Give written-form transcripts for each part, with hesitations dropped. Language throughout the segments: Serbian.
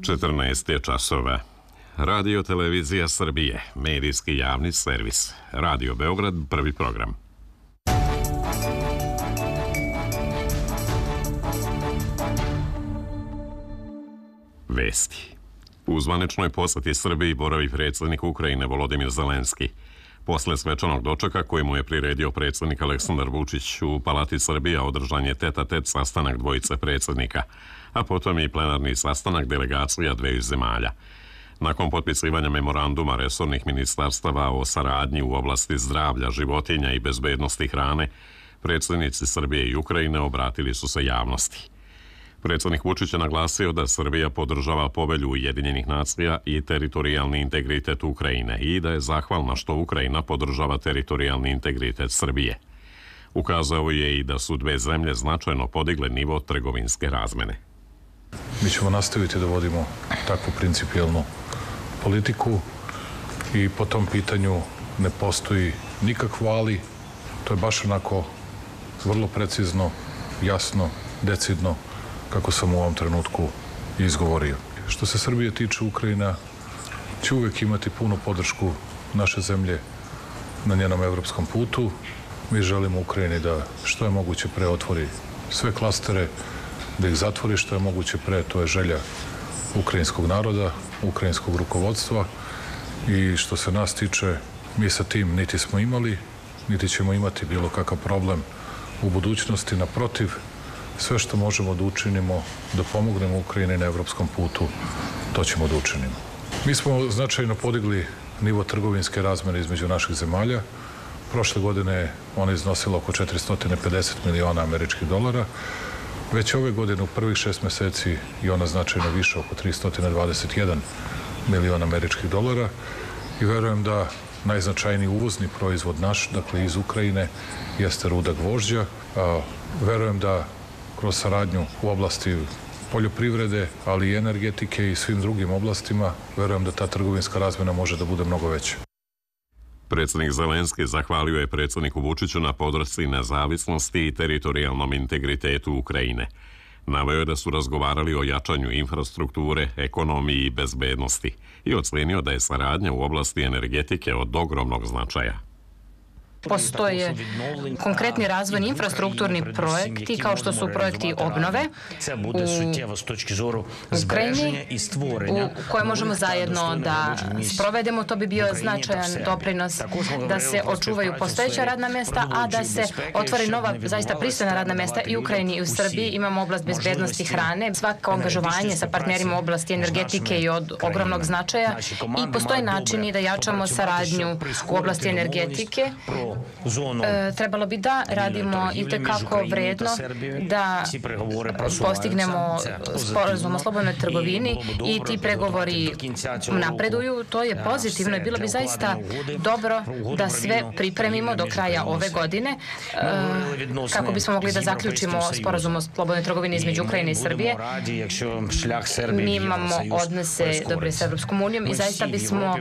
14 je časova. Radio Televizija Srbije, medijski javni servis. Radio Beograd, prvi program. Vesti. U zvaničnoj poseti Srbiji boravi predsjednik Ukrajine Volodimir Zelenski. Posle svečanog dočeka koji mu je priredio predsjednik Aleksandar Vučić u Palati Srbija održan je tet-a-tet sastanak dvojice predsjednika, a potom i plenarni sastanak delegacija dveju zemalja. Nakon potpisivanja memoranduma resornih ministarstava o saradnji u oblasti zdravlja, životinja i bezbednosti hrane, predsjednici Srbije i Ukrajine obratili su se javnosti. Predsjednik Vučić je naglasio da Srbija podržava povelju Ujedinjenih nacija i teritorijalni integritet Ukrajine i da je zahvalna što Ukrajina podržava teritorijalni integritet Srbije. Ukazao je i da su dve zemlje značajno podigle nivo trgovinske razmene. Mi ćemo nastaviti da vodimo takvu principijelnu politiku i po tom pitanju ne postoji nikakvo ali. To je baš onako vrlo precizno, jasno, decidno, kako sam u ovom trenutku izgovorio. Što se Srbije tiče, Ukrajina će uvijek imati punu podršku naše zemlje na njenom evropskom putu. Mi želimo Ukrajini da što je moguće pre otvori sve klastere, da ih zatvori što je moguće pre, to je želja ukrajinskog naroda, ukrajinskog rukovodstva i što se nas tiče, mi sa tim niti smo imali, niti ćemo imati bilo kakav problem u budućnosti. Naprotiv, sve što možemo da učinimo, da pomognemo Ukrajini na evropskom putu, to ćemo da učinimo. Mi smo značajno podigli nivo trgovinske razmene između naših zemalja. Prošle godine ona iznosila oko 450 miliona američkih dolara. Već ove godine u prvih 6 meseci i ona značajno više, oko 321 miliona američkih dolara. I verujem da najznačajniji uvozni proizvod naš, dakle iz Ukrajine, jeste ruda gvožđa. Verujem da kroz saradnju u oblasti poljoprivrede, ali i energetike i svim drugim oblastima, verujem da ta trgovinska razmjena može da bude mnogo veća. Predsjednik Zelenski zahvalio je predsjedniku Vučiću na podršci nezavisnosti i teritorijalnom integritetu Ukrajine. Naveo je da su razgovarali o jačanju infrastrukture, ekonomiji i bezbednosti i ocenio da je saradnja u oblasti energetike od ogromnog značaja. Postoje konkretni razvojni infrastrukturni projekti kao što su projekti obnove u Ukrajini u koje možemo zajedno da sprovedemo. To bi bio značajan doprinos da se očuvaju postojeća radna mjesta, a da se otvori nova, zaista pristojna radna mjesta i u Ukrajini i u Srbiji. Imamo oblast bezbednosti hrane, svako angažovanje sa partnerima u oblasti energetike je od ogromnog značaja i postoje načini da jačamo saradnju u oblasti energetike. Trebalo bi da radimo i tekako vredno da postignemo sporazum o slobodnoj trgovini i ti pregovori napreduju. To je pozitivno i bilo bi zaista dobro da sve pripremimo do kraja ove godine kako bismo mogli da zaključimo sporazum o slobodnoj trgovini između Ukrajine i Srbije. Mi imamo odnose dobre s Evropskom unijom i zaista bismo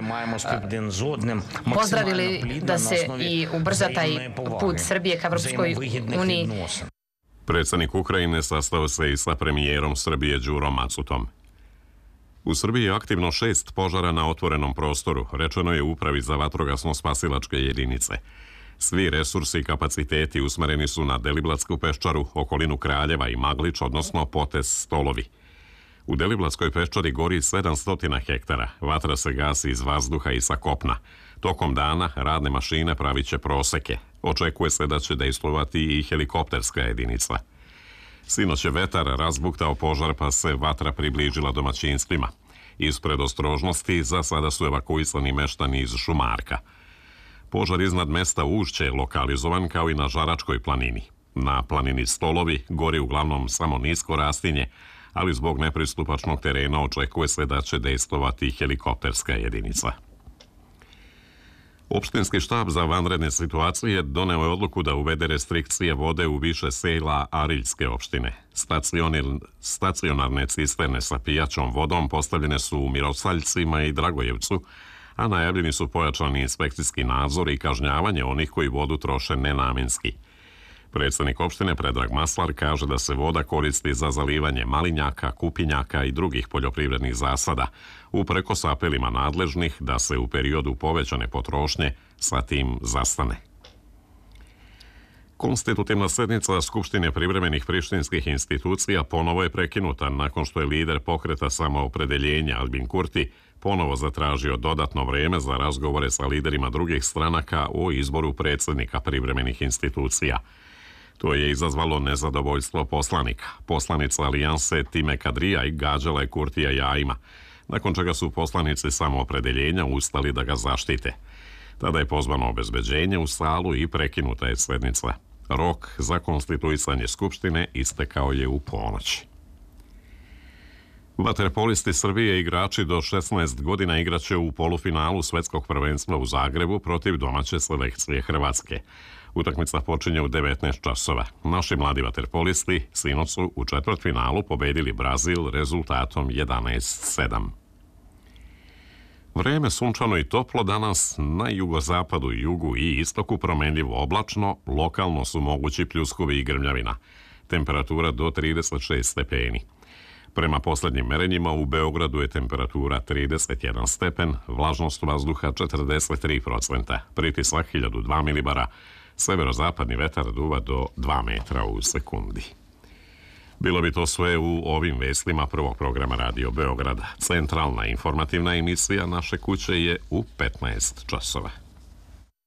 pozdravili da se i ubrza taj put Srbije ka Evropskoj uniji. Predsjednik Ukrajine sastao se i sa premijerom Srbije Đurom Macutom. U Srbiji je aktivno 6 požara na otvorenom prostoru, rečeno je upravi za vatrogasno-spasilačke jedinice. Svi resursi i kapaciteti usmereni su na Deliblatsku peščaru, okolinu Kraljeva i Maglič, odnosno potez Stolovi. U Deliblatskoj peščari gori 700 hektara, vatra se gasi iz vazduha i sa kopna. Tokom dana radne mašine pravit će proseke. Očekuje se da će dejstvovati i helikopterska jedinica. Sinoć je vetar razbuktao požar pa se vatra približila domaćinstvima. Iz predostrožnosti za sada su evakuisani meštani iz Šumarka. Požar iznad mesta Ušće je lokalizovan kao i na Žaračkoj planini. Na planini Stolovi gori uglavnom samo nisko rastinje, ali zbog nepristupačnog terena očekuje se da će dejstvovati helikopterska jedinica. Opštinski štab za vanredne situacije doneo je odluku da uvede restrikcije vode u više sela Ariljske opštine. Stacionarne cisterne sa pijaćom vodom postavljene su u Mirosaljcima i Dragojevcu, a najavljeni su pojačani inspekcijski nadzor i kažnjavanje onih koji vodu troše nenamenski. Predsjednik opštine Predrag Maslar kaže da se voda koristi za zalivanje malinjaka, kupinjaka i drugih poljoprivrednih zasada, upreko s apelima nadležnih da se u periodu povećane potrošnje sa tim zastane. Konstitutivna sjednica Skupštine privremenih prištinskih institucija ponovo je prekinuta nakon što je lider pokreta Samoopredeljenja Albin Kurti ponovo zatražio dodatno vreme za razgovore sa liderima drugih stranaka o izboru predsjednika privremenih institucija. To je izazvalo nezadovoljstvo poslanika. Poslanica Alijanse Time Kadrijaj gađala je Kurtija jajima, nakon čega su poslanici Samoopredeljenja ustali da ga zaštite. Tada je pozvano obezbeđenje u salu i prekinuta je sjednica. Rok za konstituisanje Skupštine istekao je u ponoć. Vaterpolisti Srbije i igrači do 16 godina igraće u polufinalu Svetskog prvenstva u Zagrebu protiv domaće selekcije Hrvatske. Utakmica počinje u 19 časova. Naši mladi vaterpolisti sinoć su u četvrtfinalu pobedili Brazil rezultatom 11-7. Vreme sunčano i toplo danas, na jugozapadu, jugu i istoku promenljivo oblačno, lokalno su mogući pljuskovi i grmljavina. Temperatura do 36 stepeni. Prema posljednjim merenjima u Beogradu je temperatura 31 stepen, vlažnost vazduha 43%, pritisak 1002 milibara, severozapadni vetar duva do 2 metra u sekundi. Bilo bi to sve u ovim vestima prvog programa Radio Beograda. Centralna informativna emisija naše kuće je u 15 časova.